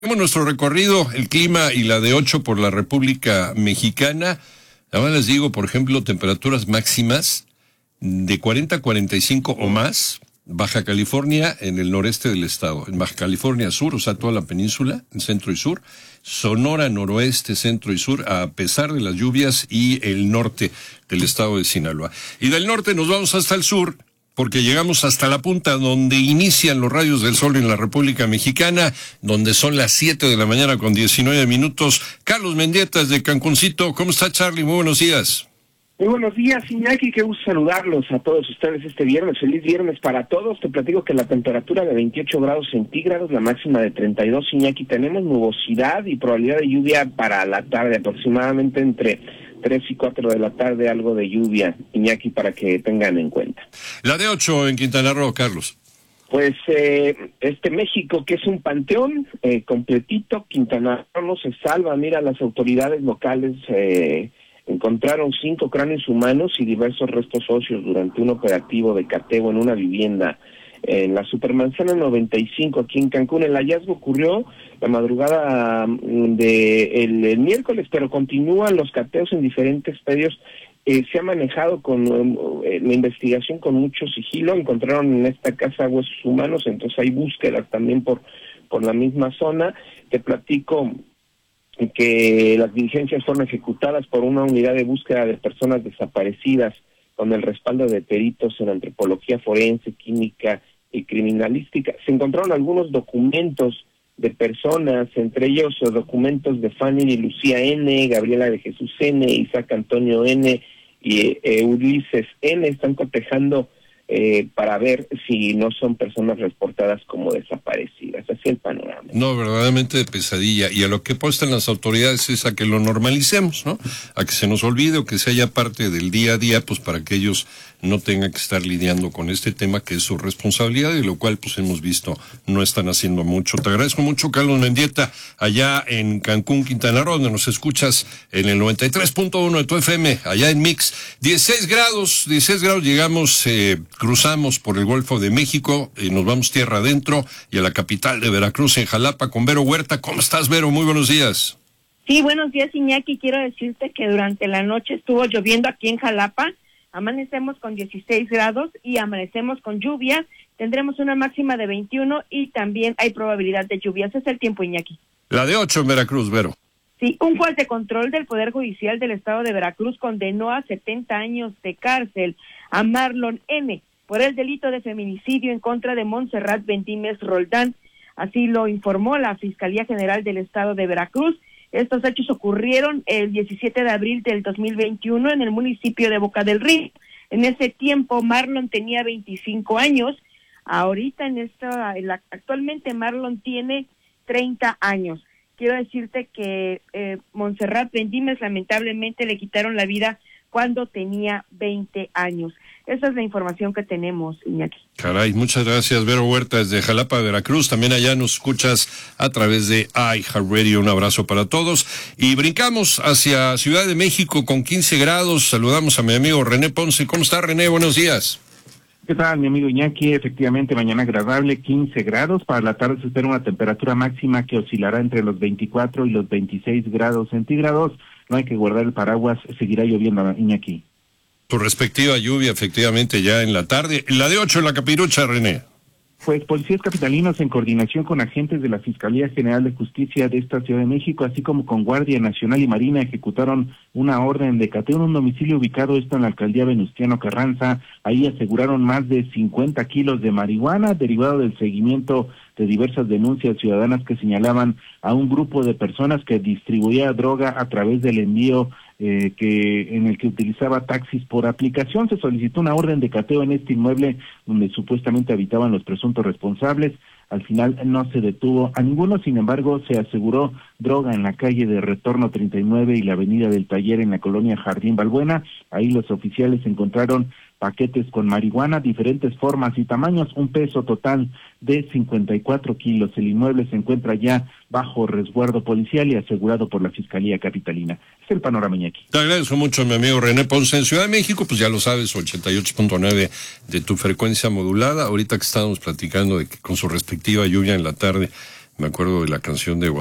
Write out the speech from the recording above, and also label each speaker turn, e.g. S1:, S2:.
S1: Hacemos nuestro recorrido, el clima y la de 8 por la República Mexicana. Además les digo, por ejemplo, temperaturas máximas de 40 a 45 o más. Baja California en el noreste del estado, en Baja California Sur, o sea, toda la península, en centro y sur. Sonora, noroeste, centro y sur, a pesar de las lluvias, y el norte del estado de Sinaloa. Y del norte nos vamos hasta el sur, porque llegamos hasta la punta donde inician los rayos del sol en la República Mexicana, donde son las 7 de la mañana con 19 minutos. Carlos Mendieta de Cancuncito. ¿Cómo está, Charlie? Muy buenos días.
S2: Muy buenos días, Iñaki, qué gusto saludarlos a todos ustedes este viernes. Feliz viernes para todos. Te platico que la temperatura de 28 grados centígrados, la máxima de 32, Iñaki. Tenemos nubosidad y probabilidad de lluvia para la tarde, aproximadamente entre 3 y 4 de la tarde, algo de lluvia, Iñaki, para que tengan en cuenta.
S1: La de 8 en Quintana Roo, Carlos.
S2: Pues México, que es un panteón completito, Quintana Roo no se salva. Mira, las autoridades locales encontraron 5 cráneos humanos y diversos restos óseos durante un operativo de cateo en una vivienda en la Supermanzana 95 aquí en Cancún. El hallazgo ocurrió la madrugada el miércoles, pero continúan los cateos en diferentes predios. Se ha manejado con la investigación con mucho sigilo. Encontraron en esta casa huesos humanos, entonces hay búsquedas también por la misma zona. Te platico que las diligencias fueron ejecutadas por una unidad de búsqueda de personas desaparecidas con el respaldo de peritos en antropología forense, química y criminalística. Se encontraron algunos documentos de personas, entre ellos los documentos de Fanny y Lucía N., Gabriela de Jesús N., Isaac Antonio N. y Ulises N. Están cotejando para ver si no son personas reportadas como desaparecidas. Así el panorama.
S1: No, verdaderamente de pesadilla. Y a lo que apuestan las autoridades es a que lo normalicemos, ¿no? A que se nos olvide o que se haya parte del día a día, pues para que ellos no tengan que estar lidiando con este tema que es su responsabilidad, y lo cual pues hemos visto no están haciendo mucho. Te agradezco mucho, Carlos Mendieta, allá en Cancún, Quintana Roo, donde nos escuchas en el 93.1 de tu FM, allá en Mix. 16 grados llegamos, cruzamos por el Golfo de México, nos vamos tierra adentro y a la capital de Veracruz, en Jalapa, con Vero Huerta. ¿Cómo estás, Vero? Muy buenos días.
S3: Sí, buenos días, Iñaki. Quiero decirte que durante la noche estuvo lloviendo aquí en Jalapa. Amanecemos con 16 grados y amanecemos con lluvia. Tendremos una máxima de 21 y también hay probabilidad de lluvias. Es el tiempo, Iñaki.
S1: La de 8 en Veracruz, Vero.
S3: Sí, un juez de control del Poder Judicial del Estado de Veracruz condenó a 70 años de cárcel a Marlon N. por el delito de feminicidio en contra de Montserrat Bendímez Roldán. Así lo informó la Fiscalía General del Estado de Veracruz. Estos hechos ocurrieron el 17 de abril del 2021 en el municipio de Boca del Río. En ese tiempo Marlon tenía 25 años. Ahorita actualmente Marlon tiene 30 años. Quiero decirte que Montserrat Bendímez lamentablemente le quitaron la vida cuando tenía 20 años. Esa es la información que tenemos, Iñaki.
S1: Caray, muchas gracias, Vero Huerta, desde Jalapa, Veracruz. También allá nos escuchas a través de iHeartRadio. Un abrazo para todos. Y brincamos hacia Ciudad de México con 15 grados. Saludamos a mi amigo René Ponce. ¿Cómo está, René? Buenos días.
S4: ¿Qué tal, mi amigo Iñaki? Efectivamente, mañana agradable, 15 grados. Para la tarde se espera una temperatura máxima que oscilará entre los 24 y los 26 grados centígrados. No hay que guardar el paraguas, seguirá lloviendo, Iñaki.
S1: Tu respectiva lluvia, efectivamente, ya en la tarde. La de 8 en la Capirucha, René.
S4: Pues policías capitalinos en coordinación con agentes de la Fiscalía General de Justicia de esta Ciudad de México, así como con Guardia Nacional y Marina, ejecutaron una orden de cateo en un domicilio ubicado en la alcaldía Venustiano Carranza. Ahí aseguraron más de 50 kilos de marihuana, derivado del seguimiento de diversas denuncias ciudadanas que señalaban a un grupo de personas que distribuía droga a través del envío en el que utilizaba taxis por aplicación. Se solicitó una orden de cateo en este inmueble donde supuestamente habitaban los presuntos responsables. Al final no se detuvo a ninguno, sin embargo se aseguró droga en la calle de Retorno 39 y la avenida del Taller en la colonia Jardín Balbuena. Ahí los oficiales encontraron paquetes con marihuana, diferentes formas y tamaños, un peso total de 54 kilos. El inmueble se encuentra ya bajo resguardo policial y asegurado por la Fiscalía Capitalina. Es el panorama, Iñaki.
S1: Te agradezco mucho, mi amigo René Ponce. En Ciudad de México, pues ya lo sabes, 88.9 de tu frecuencia modulada. Ahorita que estábamos platicando de que con su respectiva lluvia en la tarde, Me acuerdo de la canción de